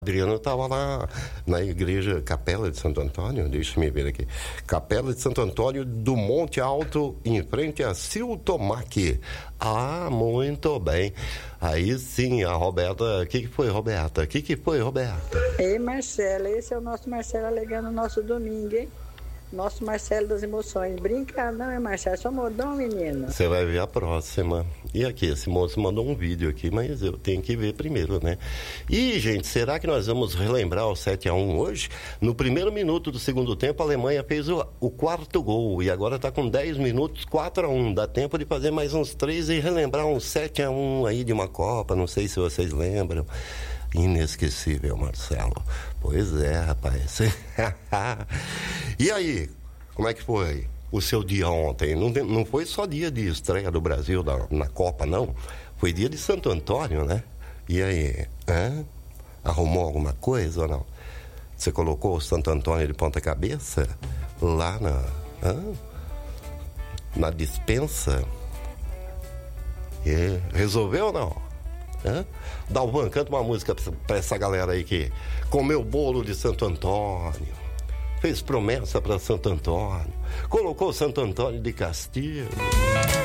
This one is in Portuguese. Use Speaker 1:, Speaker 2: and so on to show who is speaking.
Speaker 1: Adriano estava lá na igreja Capela de Santo Antônio, deixa-me ver aqui. Capela de Santo Antônio do Monte Alto, em frente a Siltomac. Ah, muito bem. Aí sim, a Roberta... O que foi, Roberta?
Speaker 2: Ei, Marcelo, esse é o nosso Marcelo alegando o nosso domingo, hein? Nosso Marcelo das emoções. Brinca não, é Marcelo? Só modão, menino.
Speaker 1: Você vai ver a próxima. E aqui, esse moço mandou um vídeo aqui, mas eu tenho que ver primeiro, né? E, gente, será que nós vamos relembrar o 7-1 hoje? No primeiro minuto do segundo tempo, a Alemanha fez o quarto gol. E agora está com 10 minutos, 4-1. Dá tempo de fazer mais uns 3 e relembrar um 7-1 aí de uma Copa. Não sei se vocês lembram. Inesquecível, Marcelo. Pois é, rapaz. E aí, como é que foi o seu dia ontem? Não foi só dia de estreia do Brasil na Copa, não. Foi dia de Santo Antônio, né? E aí, arrumou alguma coisa ou não? Você colocou o Santo Antônio de ponta cabeça lá na dispensa? E resolveu ou não? Dalvan, canta uma música pra essa galera aí que comeu bolo de Santo Antônio, fez promessa pra Santo Antônio, colocou Santo Antônio de castigo.